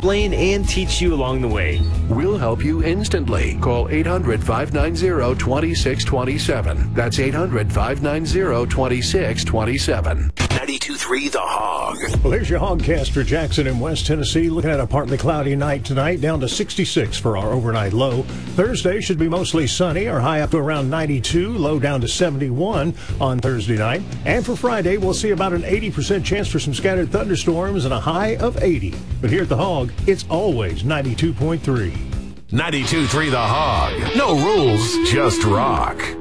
explain and teach you along the way. We'll help you instantly. Call 800-590-2627. That's 800-590-2627. 92.3 The Hog. Well, here's your Hogcast for Jackson in West Tennessee. Looking at a partly cloudy night tonight, down to 66 for our overnight low. Thursday should be mostly sunny, our high up to around 92, low down to 71 on Thursday night. And for Friday, we'll see about an 80% chance for some scattered thunderstorms and a high of 80. But here at The Hog, it's always 92.3. 92.3 The Hog. No rules, just rock.